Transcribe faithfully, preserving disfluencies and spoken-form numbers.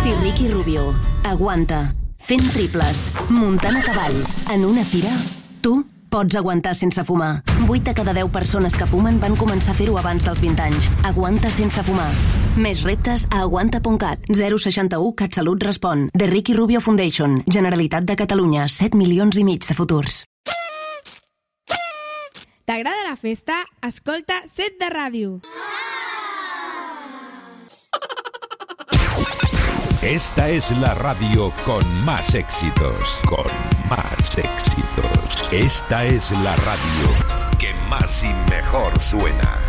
Si Ricky Rubio aguanta fent triples, muntant a cavall, en una fira, tu pots aguantar sense fumar. vuit de cada deu persones que fumen van començar a fer-ho abans dels vint anys. Aguanta sense fumar. Més reptes a aguanta punt cat. zero seixanta u CatSalut respon. The Ricky Rubio Foundation. Generalitat de Catalunya. set milions i mig de futurs. ¿T'agrada la festa? Escolta Set de Ràdio. Esta es la radio con más éxitos, con más éxitos. Esta es la radio que más y mejor suena.